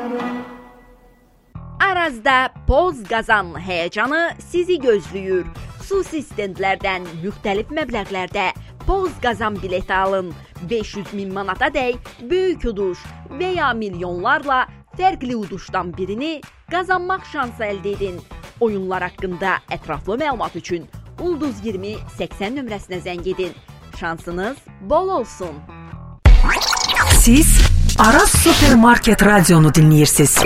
Arazda Poz Qazan həyəcanı sizi gözləyir. Xüsusi stendlərdən müxtəlif məbləğlərdə Poz Qazan bileti alın. 500.000 manata dək böyük uduş və ya milyonlarla fərqli uduşdan birini qazanmaq şansı əldə edin. Oyunlar haqqında ətraflı məlumat üçün Ulduz 20 80 nömrəsinə zəng edin. Şansınız bol olsun. Siz Araz Supermarket Radionu dinləyirsiniz.